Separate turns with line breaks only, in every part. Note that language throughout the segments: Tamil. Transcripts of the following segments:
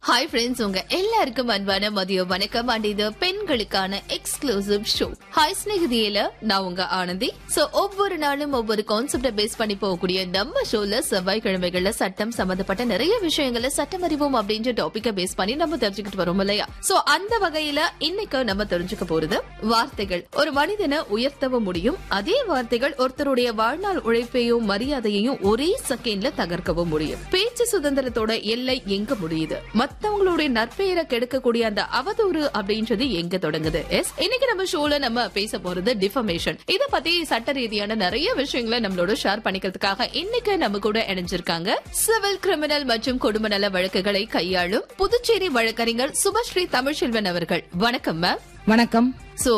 ஹாய் ஃப்ரெண்ட்ஸ், உங்க எல்லாருக்கும் அன்பான மதிய வணக்கம். அண்ட் இது பெண்களுக்கான எக்ஸ்க்ளூசிவ் ஷோ ஹாய் ஸ்நேகிதியில நான் உங்க ஆனந்தி. சோ ஒவ்வொரு நாளும் ஒவ்வொரு கான்செப்ட பேஸ் பண்ணி போகக்கூடிய நம்ம ஷோல செவ்வாய்க்கிழமைகள்ல சட்டம் சம்பந்தப்பட்ட நிறைய விஷயங்களை சட்டம் அறிவோம் அப்படின்ற டாபிக்க பேஸ் பண்ணி நம்ம தெரிஞ்சுக்கிட்டு வரோம் இல்லையா? சோ அந்த வகையில இன்னைக்கு நம்ம தெரிஞ்சுக்க போறது வார்த்தைகள் ஒரு மனிதனை உயர்த்தவும் முடியும், அதே வார்த்தைகள் ஒருத்தருடைய வாழ்நாள் உழைப்பையும் மரியாதையையும் ஒரே செகண்ட்ல தகர்க்கவும் முடியும். பேச்சு சுதந்திரத்தோட எல்லை எங்க முடியுது? மத்தவங்களுடைய நற்பெயரை கெடுக்கக்கூடிய அந்த அவதூறு அப்படின்றது எங்க தொடங்குது? இன்னைக்கு நம்ம ஷோல நம்ம பேச போறது டிஃபமேஷன். இத பத்தி சட்ட ரீதியான நிறைய விஷயங்களை நம்மளோட ஷேர் பண்ணிக்கிறதுக்காக இன்னைக்கு நம்ம கூட இணைஞ்சிருக்காங்க சிவில், கிரிமினல் மற்றும் குடும்ப நல வழக்குகளை கையாளும் புதுச்சேரி வழக்கறிஞர் சுபஸ்ரீ தமிழ்செல்வன் அவர்கள். வணக்கம் மேம்.
வணக்கம்.
சோ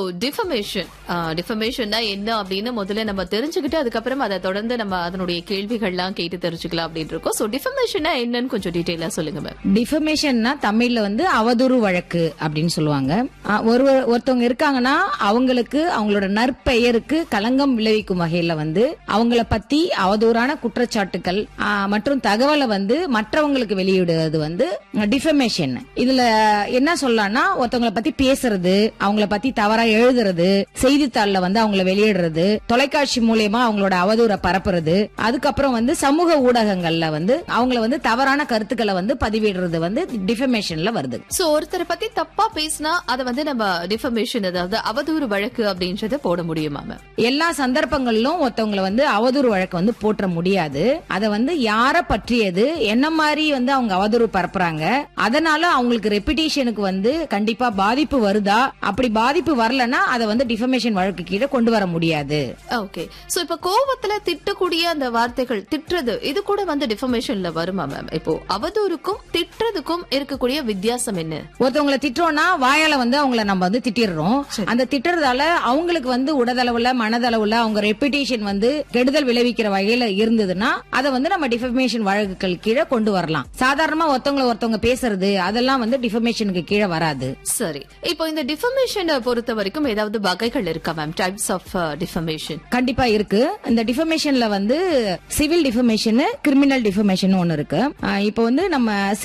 டிஃபமேஷன்னா என்ன அப்படின்னு முதல்ல நம்ம தெரிஞ்சுக்கிட்டு அதுக்கப்புறம் அதை தொடர்ந்து நம்ம அதனுடைய கேள்விகள்லாம் கேட்டு தெரிஞ்சுக்கலாம் அப்படின்னு இருக்கோம். சோ டிஃபமேஷன்னா என்னன்னு கொஞ்சம் டீடைலா சொல்லுங்க மேம்.
டிஃபமேஷன்னா தமிழ்ல அவதூறு வழக்கு அப்படின்னு சொல்லுவாங்க. ஒருத்தவங்க இருக்காங்கன்னா அவங்களுக்கு அவங்களோட நற்பெயருக்கு களங்கம் விளைவிக்கும் வகையில அவங்கள பத்தி அவதூறான குற்றச்சாட்டுகள் மற்றும் தகவலை மற்றவங்களுக்கு வெளியிடுவது டிஃபமேஷன். இதுல என்ன சொல்லலாம்னா, ஒருத்தவங்களை பத்தி பேசுறது, அவங்கள பத்தி தவறா எழுதுறது, செய்தித்தாள்ல அவங்கள வெளியிடுறது, தொலைக்காட்சி மூலமா அவங்களோட அவதூற பரப்புறது, அதுக்கப்புறம் சமூக ஊடகங்கள்ல அவங்கள தவறான கருத்துக்களை பதிவிடுறது டிஃபமேஷன்ல வருது.
சோ ஒருத்தரை பத்தி தப்பா பேசினா அதை நம்ம டிஃபமேஷன், அதாவது அவதூறு வழக்கு அப்படின்றத போட முடியுமா?
எல்லா சந்தர்ப்பங்களிலும் ஒருத்தவங்களை அவதூறு வழக்கு போற்ற முடியாது. அதை யார பற்றியது, என்ன மாதிரி அவங்க அவதூறு பரப்புறாங்க, அதனால அவங்களுக்கு ரெப்புடேஷனுக்கு கண்டிப்பா பாதிப்பு வருதா? அப்படி பாதிப்பு வரலன்னா அதை டிஃபமேஷன் வழக்கு கீழே கொண்டு வர முடியாது.
ஓகே. சோ இப்ப கோவத்துல திட்டக்கூடிய அந்த வார்த்தைகள், திட்டுறது, இது கூட டிஃபமேஷன்ல வருமா மேம்? இப்போ அவதூறுக்கும் திட்டுறதுக்கும் இருக்கக்கூடிய வித்தியாசம் என்ன?
ஒருத்தவங்களை திட்டுறோம்னா வாயால அவங்கள நம்ம திட்டிடுறோம். அந்த திட்டுறதால அவங்களுக்கு உடலளவுல மனதளவுல அவங்க ரெப்புடேஷன் கெடுதல் விளைவிக்கிற வகையில இருந்ததுன்னா அதை நம்ம டிஃபமேஷன் வழக்குகள் கீழே கொண்டு வரலாம். சாதாரணமா ஒருத்தவங்க பேசுறது அதெல்லாம் டிஃபமேஷனுக்கு கீழே வராது.
சரி, இப்போ இந்த டிஃபமேஷன் பொறுத்த வரைக்கும் ஏதாவது வகைகள் இருக்கா மேம்? டைப்ஸ் ஆஃப் டிஃபமேஷன்
கண்டிப்பா இருக்கு. இந்த டிஃபமேஷன்ல சிவில் டிஃபமேஷன், கிரிமினல் டிஃபமேஷன் ஒன்னு இருக்கு. இப்போ நம்ம